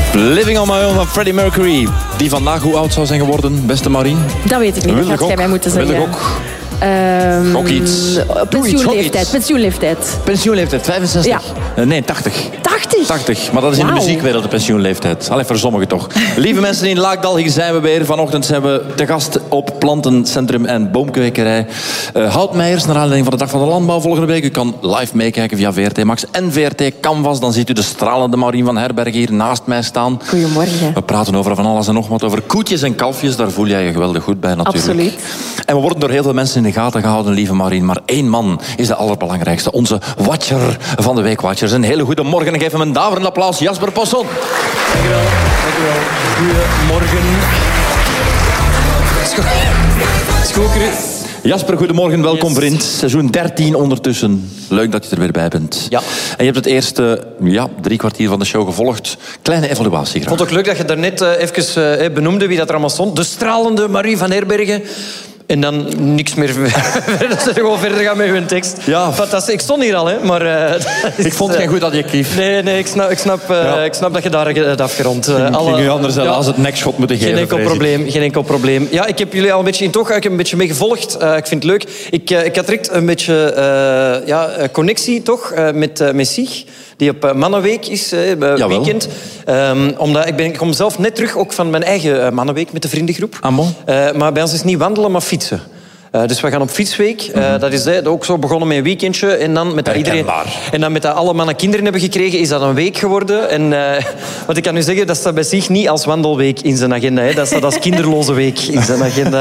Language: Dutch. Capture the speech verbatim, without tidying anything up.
Living on my own van Freddie Mercury. Die vandaag hoe oud zou zijn geworden, beste Marien? Dat weet ik niet, dat gaat jij mij moeten zeggen. Wil ik ook? Um, ook iets. Pensioenleeftijd, pensioenleeftijd. Pensioenleeftijd, vijfenzestig? Ja. Uh, nee, tachtig. tachtig? tachtig, maar dat is in wow. de muziekwereld de pensioenleeftijd. Allee, voor sommigen toch. Lieve mensen in Laakdal, hier zijn we weer. Vanochtend zijn we te gast op Plantencentrum en Boomkwekerij. Uh, Houtmeijers, naar aanleiding van de Dag van de Landbouw volgende week. U kan live meekijken via V R T Max en V R T Canvas. Dan ziet u de stralende Marien van Herberg hier naast mij staan. Goedemorgen. We praten over van alles en nog wat. Over koetjes en kalfjes, daar voel jij je geweldig goed bij natuurlijk. Absoluut. En we worden door heel veel mensen in de gaten gehouden, lieve Marien. Maar één man is de allerbelangrijkste. Onze watcher van de week, watchers. Een hele goede morgen en geef hem een daverend applaus. Jasper Posson. Dankjewel. Dankjewel. Goedemorgen. Schoker. Jasper, goedemorgen. Welkom, Yes. vriend. Seizoen dertien ondertussen. Leuk dat je er weer bij bent. Ja. En je hebt het eerste ja, drie kwartier van de show gevolgd. Kleine evaluatie graag. Ik vond het ook leuk dat je daarnet uh, even uh, benoemde wie dat er allemaal stond. De stralende Marie van Herbergen. En dan niks meer verder. Dat ze gewoon verder gaan met hun tekst. Ja. Fantastisch. Ik stond hier al, hè. Maar, uh, is, Ik vond het geen goed adjectief. Nee, nee, ik snap, ik snap, uh, Ja. ik snap dat je daar hebt afgerond. Uh, Ik ging u anders helaas het nekschot moeten geven. Geen enkel vrees ik. probleem, geen enkel probleem. Ja, ik heb jullie al een beetje in toch, ik heb een beetje mee gevolgd. Uh, ik vind het leuk. Ik, uh, ik had direct een beetje uh, ja, connectie toch uh, met, uh, met Sig, die op uh, Mannenweek is, uh, weekend. Um, omdat ik, ben, ik kom zelf net terug ook van mijn eigen uh, Mannenweek met de vriendengroep. Ah, bon? Uh, maar bij ons is het niet wandelen, maar fietsen. Uh, dus we gaan op fietsweek. Uh, mm-hmm. Dat is uh, ook zo begonnen met een weekendje. En dan met dat iedereen, en dan met dat alle mannen kinderen hebben gekregen, is dat een week geworden. En uh, wat ik kan u zeggen, dat staat bij zich niet als wandelweek in zijn agenda. Hè. Dat staat als kinderloze week in zijn agenda.